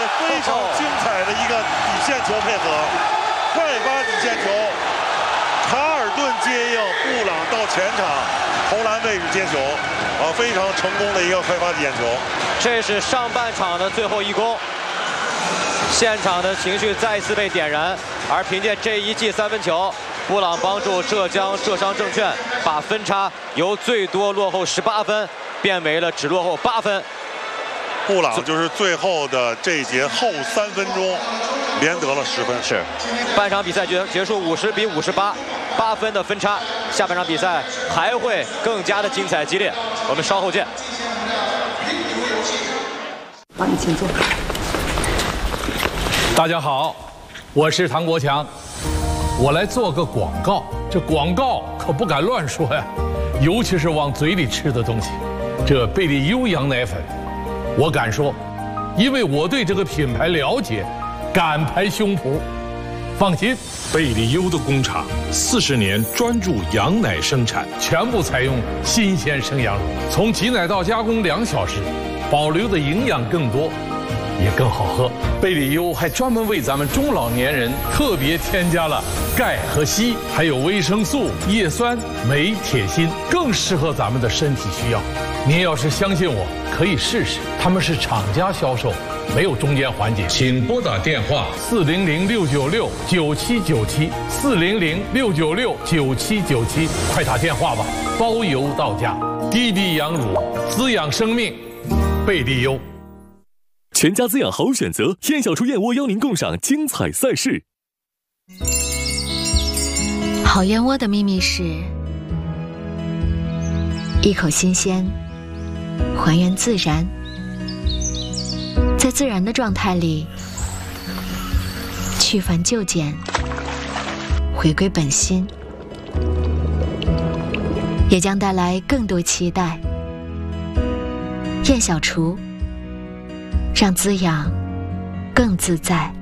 非常精彩的一个底线球配合，快发底线球，卡尔顿接应，布朗到前场投篮位置接球，非常成功的一个快发底线球。 这是上半场的最后一攻，现场的情绪再一次被点燃，而凭借这一记3分球，布朗帮助浙商证券把分差由最多落后18分变为了只落后8分。 布朗就是最后的这一节后3分钟连得了10分。 是，半场比赛结束50比58，8分的分差。下半场比赛还会更加的精彩激烈，我们稍后见。 你请坐。 大家好，我是唐国强，我来做个广告。这广告可不敢乱说呀，尤其是往嘴里吃的东西。这贝利优羊奶粉，我敢说，因为我对这个品牌了解，敢拍胸脯。放心， 贝利优的工厂40年专注羊奶生产， 全部采用新鲜生羊乳，从挤奶到加工2小时，保留的营养更多，也更好喝。贝利优还专门为咱们中老年人特别添加了钙和硒，还有维生素、叶酸、镁、铁、锌，更适合咱们的身体需要。您要是相信我，可以试试。他们是厂家销售，没有中间环节。请拨打电话400-696-9797，400-696-9797，快打电话吧，包邮到家。滴滴羊乳，滋养生命，贝利优。 全家滋养好选择，燕小厨燕窝邀您共赏精彩赛事。 好燕窝的秘密是一口新鲜，还原自然，在自然的状态里去繁就简，回归本心，也将带来更多期待。燕小厨，让滋养更自在。